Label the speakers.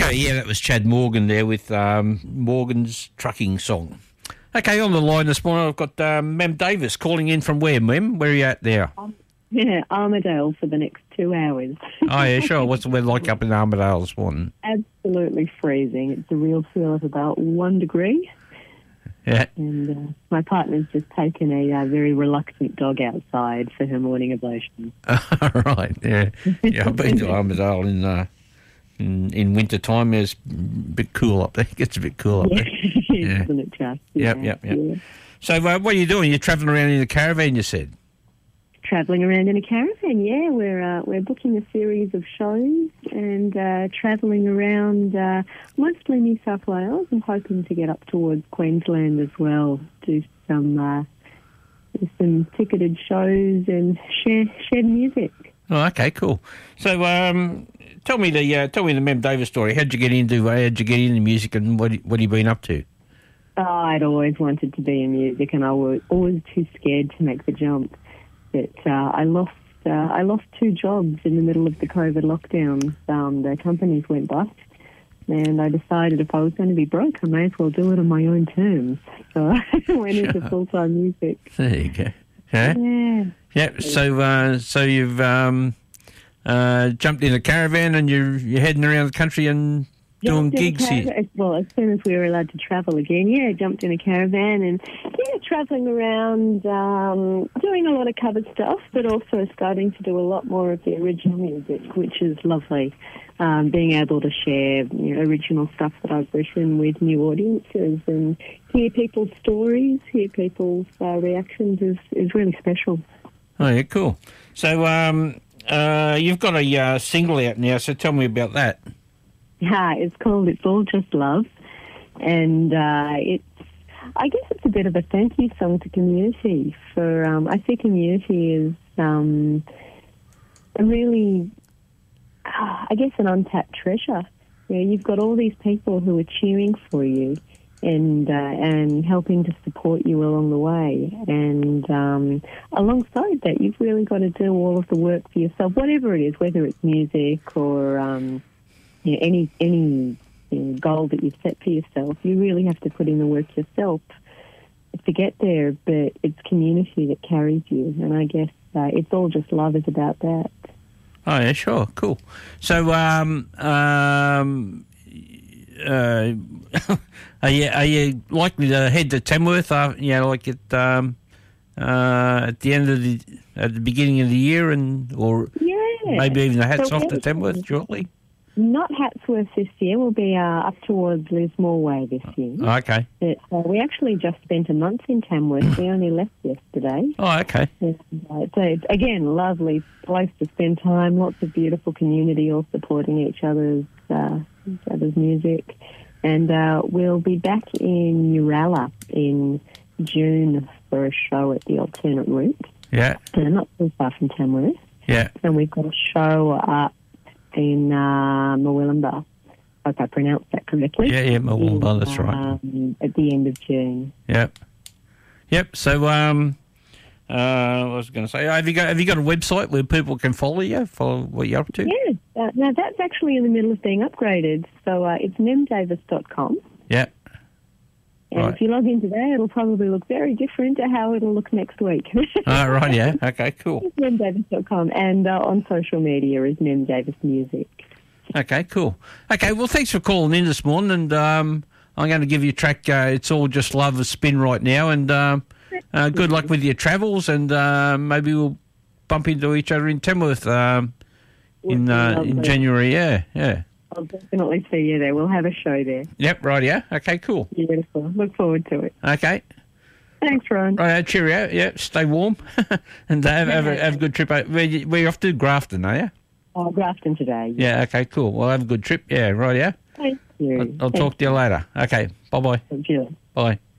Speaker 1: Okay, yeah, that was Chad Morgan there with Morgan's Trucking Song. Okay, on the line this morning, I've got Mem Davis calling in from where, Mem? Where are you at there?
Speaker 2: Yeah, Armidale for the next 2 hours.
Speaker 1: Oh, yeah, sure. What's the weather like up in Armidale this morning?
Speaker 2: Absolutely freezing. It's a real feel of about 1 degree.
Speaker 1: Yeah.
Speaker 2: And my partner's just taken a very reluctant dog outside for her morning ablution.
Speaker 1: Right, yeah. Yeah, I've been to Armidale in winter time. It's a bit cool up there. It gets a bit cool up there.
Speaker 2: Yeah. Isn't it just?
Speaker 1: Yep. So what are you doing? You're travelling around in a caravan, you said?
Speaker 2: Travelling around in a caravan, yeah. We're booking a series of shows and travelling around mostly New South Wales and hoping to get up towards Queensland as well. Do some ticketed shows and share music.
Speaker 1: Oh, okay, cool. So tell me the Mem Davis story. How'd you get into music and what have you been up to?
Speaker 2: Oh, I'd always wanted to be in music and I was always too scared to make the jump. But I lost 2 jobs in the middle of the COVID lockdowns. The companies went bust, and I decided if I was going to be broke, I may as well do it on my own terms. So I went into full-time music.
Speaker 1: There you go. Yeah. Yep. So you've jumped in a caravan and you're heading around the country and doing gigs here.
Speaker 2: Well, as soon as we were allowed to travel again, jumped in a caravan and travelling around, doing a lot of cover stuff, but also starting to do a lot more of the original music, which is lovely. Being able to share original stuff that I've written with new audiences and hear people's stories, hear people's reactions is really special.
Speaker 1: Oh, yeah, cool. So you've got a single out now, so tell me about that.
Speaker 2: Yeah, it's called It's All Just Love, and I guess it's a bit of a thank you song to community. I see community as a really, I guess, an untapped treasure. You've got all these people who are cheering for you and helping to support you along the way. And alongside that, you've really got to do all of the work for yourself, whatever it is, whether it's music or any goal that you've set for yourself. You really have to put in the work yourself to get there, but it's community that carries you, and I guess It's All Just Love is about that.
Speaker 1: Oh, yeah, sure, cool. So, are you likely to head to Tamworth? Like at the beginning of the year, or maybe even the hats off to Tamworth shortly.
Speaker 2: Not Hatsworth this year. We'll be up towards Lismore Way this year.
Speaker 1: Okay.
Speaker 2: But we actually just spent a month in Tamworth. We only left yesterday.
Speaker 1: Oh, okay.
Speaker 2: So it's, again, lovely place to spend time. Lots of beautiful community, all supporting each other's music. And we'll be back in Uralla in June for a show at the Alternate Route.
Speaker 1: Yeah.
Speaker 2: Not too far from Tamworth.
Speaker 1: Yeah.
Speaker 2: And we've got a show up in Murwillumbah. I hope I pronounced that correctly.
Speaker 1: Yeah, Murwillumbah, that's right.
Speaker 2: At the end of June.
Speaker 1: Yep. So, what was I going to say? Have you got a website where people can follow what you're up to?
Speaker 2: Yeah. Now, that's actually in the middle of being upgraded. So, it's memdavis.com.
Speaker 1: Yeah.
Speaker 2: And if you log into that, it'll probably look very different to how it'll look next week.
Speaker 1: Oh, right, yeah. Okay, cool.
Speaker 2: It's memdavis.com, and on social media is Mem Davis Music.
Speaker 1: Okay, cool. Okay, well, thanks for calling in this morning, and I'm going to give you a track, It's All Just Love, a spin right now, and good luck with your travels, and maybe we'll bump into each other in Tamworth in January, yeah.
Speaker 2: I'll definitely see you there. We'll have a show there.
Speaker 1: Yep, right, yeah. Okay, cool.
Speaker 2: Beautiful. Look forward to it.
Speaker 1: Okay.
Speaker 2: Thanks, Ron.
Speaker 1: Right, cheerio. Yeah, stay warm and have a good trip. Where you off to? Grafton, are you?
Speaker 2: Oh, Grafton today.
Speaker 1: Yeah, okay, cool. Well, have a good trip. Yeah, right, yeah.
Speaker 2: Thank you.
Speaker 1: I'll talk to you later. Okay, bye-bye.
Speaker 2: Thank you.
Speaker 1: Bye.